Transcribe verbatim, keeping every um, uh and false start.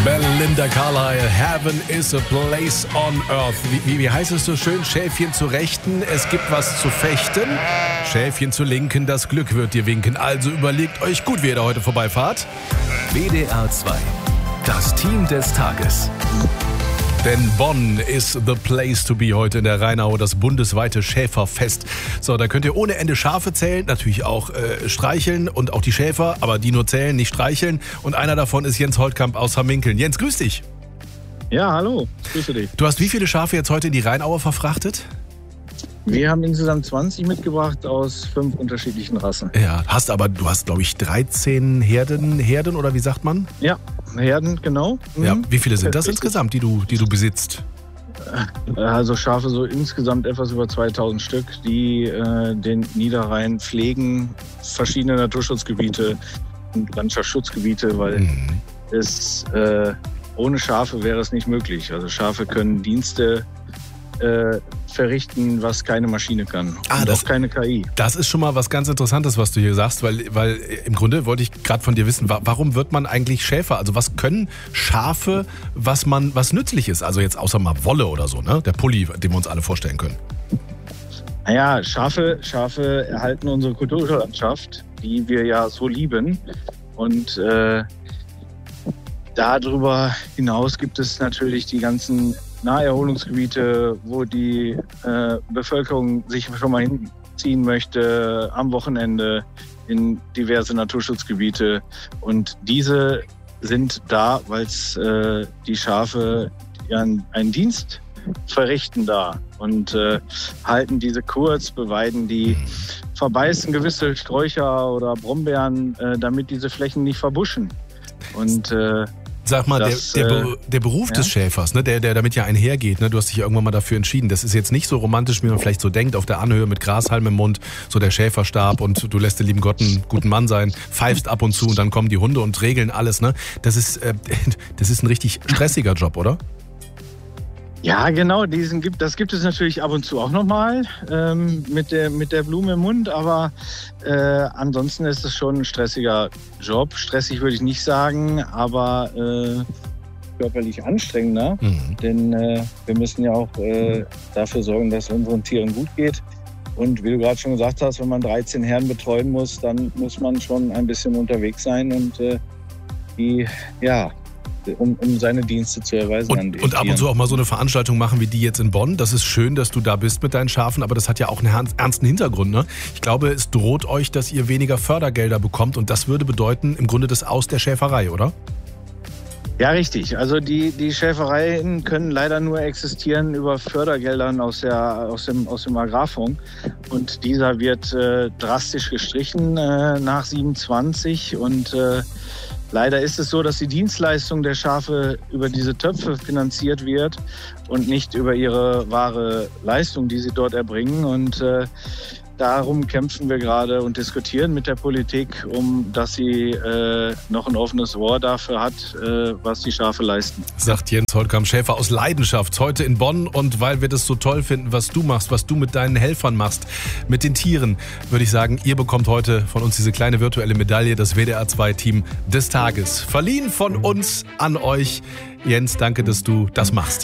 Belinda Carlisle, Heaven is a place on earth. Wie, wie, wie heißt es so schön? Schäfchen zu rechten, es gibt was zu fechten. Schäfchen zu linken, das Glück wird dir winken. Also überlegt euch gut, wie ihr da heute vorbeifahrt. W D R zwei, das Team des Tages. Denn Bonn is the place to be heute in der Rheinau, das bundesweite Schäferfest. So, da könnt ihr ohne Ende Schafe zählen, natürlich auch äh, streicheln und auch die Schäfer, aber die nur zählen, nicht streicheln. Und einer davon ist Jens Holtkamp aus Hamminkeln. Jens, grüß dich. Ja, hallo, grüße dich. Du hast wie viele Schafe jetzt heute in die Rheinaue verfrachtet? Wir haben insgesamt zwanzig mitgebracht aus fünf unterschiedlichen Rassen. Ja, hast aber, du hast glaube ich dreizehn Herden, Herden oder wie sagt man? Ja, Herden, genau. Mhm. Ja, wie viele sind das insgesamt, die du, die du besitzt? Also Schafe so insgesamt etwas über zweitausend Stück, die äh, den Niederrhein pflegen, verschiedene Naturschutzgebiete und Landschaftsschutzgebiete, weil mhm. es äh, ohne Schafe wäre es nicht möglich. Also Schafe können Dienste äh, verrichten, was keine Maschine kann. Ah, und das, auch keine K I. Das ist schon mal was ganz Interessantes, was du hier sagst, weil, weil im Grunde wollte ich gerade von dir wissen, warum wird man eigentlich Schäfer? Also was können Schafe, was man, was nützlich ist? Also jetzt außer mal Wolle oder so, ne? Der Pulli, den wir uns alle vorstellen können. Naja, Schafe, Schafe erhalten unsere Kulturlandschaft, die wir ja so lieben. Und äh, darüber hinaus gibt es natürlich die ganzen Naherholungsgebiete, wo die äh, Bevölkerung sich schon mal hinziehen möchte, am Wochenende in diverse Naturschutzgebiete. Und diese sind da, weil äh, die Schafe einen, einen Dienst verrichten da und äh, halten diese kurz, beweiden die, verbeißen gewisse Sträucher oder Brombeeren, äh, damit diese Flächen nicht verbuschen. Und äh, Sag mal, das, der, der, äh, der Beruf ja? des Schäfers, ne, der, der damit ja einhergeht, ne, du hast dich ja irgendwann mal dafür entschieden, das ist jetzt nicht so romantisch, wie man vielleicht so denkt, auf der Anhöhe mit Grashalm im Mund, so der Schäferstab und du lässt den lieben Gott einen guten Mann sein, pfeifst ab und zu und dann kommen die Hunde und regeln alles, ne? Das ist, äh, das ist ein richtig stressiger Job, oder? Ja, genau, diesen gibt, das gibt es natürlich ab und zu auch nochmal ähm, mit, der, mit der Blume im Mund, aber äh, ansonsten ist es schon ein stressiger Job. Stressig würde ich nicht sagen, aber äh, körperlich anstrengender, mhm. denn äh, wir müssen ja auch äh, dafür sorgen, dass es unseren Tieren gut geht. Und wie du gerade schon gesagt hast, wenn man dreizehn Herden betreuen muss, dann muss man schon ein bisschen unterwegs sein und äh, die, ja... Um, um seine Dienste zu erweisen. Und, und ab und zu auch mal so eine Veranstaltung machen wie die jetzt in Bonn. Das ist schön, dass du da bist mit deinen Schafen, aber das hat ja auch einen ernsten Hintergrund. Ne? Ich glaube, es droht euch, dass ihr weniger Fördergelder bekommt und das würde bedeuten im Grunde das Aus der Schäferei, oder? Ja, richtig. Also die, die Schäfereien können leider nur existieren über Fördergeldern aus, der, aus, dem, aus dem Agrarfonds. Und dieser wird äh, drastisch gestrichen äh, nach siebenundzwanzig und äh, leider ist es so, dass die Dienstleistung der Schafe über diese Töpfe finanziert wird und nicht über ihre wahre Leistung, die sie dort erbringen. Und äh, darum kämpfen wir gerade und diskutieren mit der Politik, um dass sie äh, noch ein offenes Ohr dafür hat, äh, was die Schafe leisten. Sagt Jens Holtkamp, Schäfer aus Leidenschaft, heute in Bonn. Und weil wir das so toll finden, was du machst, was du mit deinen Helfern machst, mit den Tieren, würde ich sagen, ihr bekommt heute von uns diese kleine virtuelle Medaille, das W D R zwei Team des Tages. Verliehen von uns an euch. Jens, danke, dass du das machst.